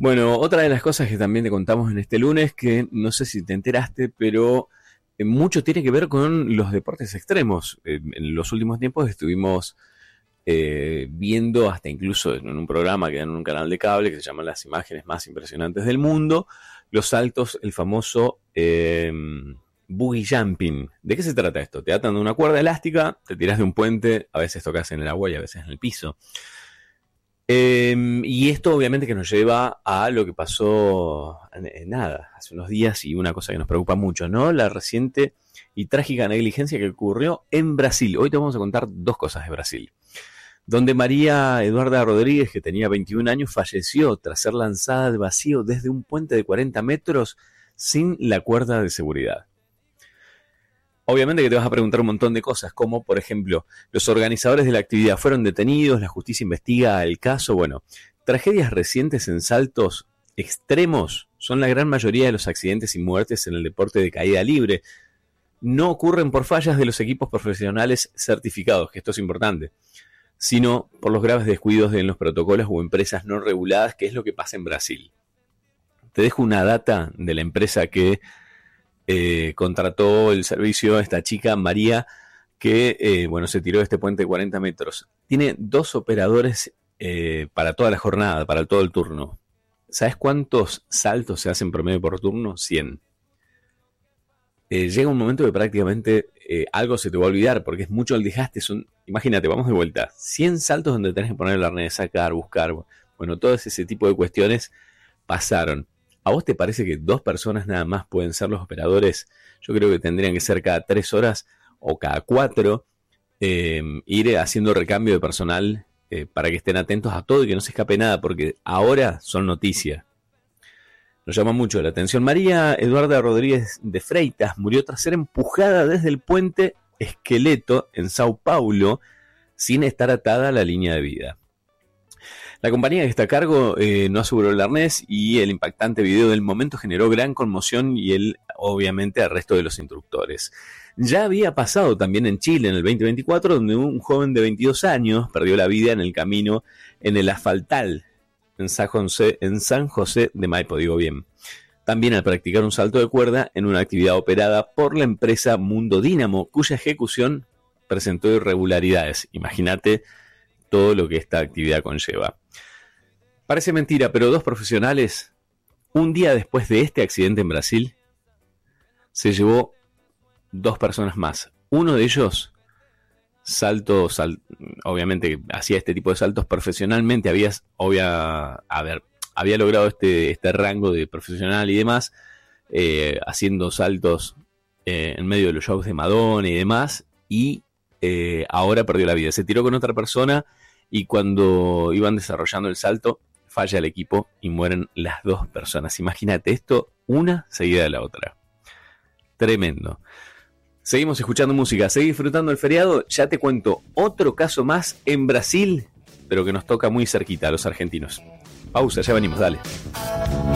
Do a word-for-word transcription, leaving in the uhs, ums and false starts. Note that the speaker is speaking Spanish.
Bueno, otra de las cosas que también te contamos en este lunes, que no sé si te enteraste, pero eh, mucho tiene que ver con los deportes extremos. Eh, en los últimos tiempos estuvimos eh, viendo, hasta incluso en un programa que da en un canal de cable que se llama Las imágenes más impresionantes del mundo, los saltos, el famoso eh, bungee jumping. ¿De qué se trata esto? Te atan de una cuerda elástica, te tiras de un puente, a veces tocas en el agua y a veces en el piso. Eh, y esto obviamente que nos lleva a lo que pasó, eh, nada, hace unos días, y una cosa que nos preocupa mucho, ¿no? La reciente y trágica negligencia que ocurrió en Brasil. Hoy te vamos a contar dos cosas de Brasil. Donde María Eduarda Rodríguez, que tenía veintiún años, falleció tras ser lanzada de vacío desde un puente de cuarenta metros sin la cuerda de seguridad. Obviamente que te vas a preguntar un montón de cosas, como por ejemplo, los organizadores de la actividad fueron detenidos, la justicia investiga el caso. Bueno, tragedias recientes en saltos extremos son la gran mayoría de los accidentes y muertes en el deporte de caída libre. No ocurren por fallas de los equipos profesionales certificados, que esto es importante, sino por los graves descuidos de los protocolos o empresas no reguladas, que es lo que pasa en Brasil. Te dejo una data de la empresa que Eh, contrató el servicio a esta chica, María, que eh, bueno, se tiró de este puente de cuarenta metros. Tiene dos operadores eh, para toda la jornada, para todo el turno. ¿Sabes cuántos saltos se hacen promedio por turno? cien. Eh, llega un momento que prácticamente eh, algo se te va a olvidar, porque es mucho el desgaste. Son, imagínate, vamos de vuelta. cien saltos donde tenés que poner el arnés, sacar, buscar. Bueno, todo ese tipo de cuestiones pasaron. ¿A vos te parece que dos personas nada más pueden ser los operadores? Yo creo que tendrían que ser cada tres horas o cada cuatro, eh, ir haciendo recambio de personal eh, para que estén atentos a todo y que no se escape nada, porque ahora son noticia. Nos llama mucho la atención. María Eduarda Rodríguez de Freitas murió tras ser empujada desde el puente Esqueleto en Sao Paulo sin estar atada a la línea de vida. La compañía que está a cargo eh, no aseguró el arnés y el impactante video del momento generó gran conmoción y el, obviamente, arresto de los instructores. Ya había pasado también en Chile en el veinte veinticuatro, donde un joven de veintidós años perdió la vida en el camino en el asfaltal en San José, en San José de Maipo, digo bien. También al practicar un salto de cuerda en una actividad operada por la empresa Mundo Dínamo, cuya ejecución presentó irregularidades. Imagínate todo lo que esta actividad conlleva. Parece mentira, pero dos profesionales, un día después de este accidente en Brasil, se llevó dos personas más. Uno de ellos, salto, sal, obviamente hacía este tipo de saltos profesionalmente, había, obvia, a ver, había logrado este, este rango de profesional y demás, eh, haciendo saltos eh, en medio de los shows de Madonna y demás, y eh, ahora perdió la vida. Se tiró con otra persona y cuando iban desarrollando el salto, falla el equipo y mueren las dos personas. Imagínate esto, una seguida de la otra. Tremendo. Seguimos escuchando música, seguí disfrutando el feriado. Ya te cuento otro caso más en Brasil, pero que nos toca muy cerquita a los argentinos. Pausa, ya venimos, dale.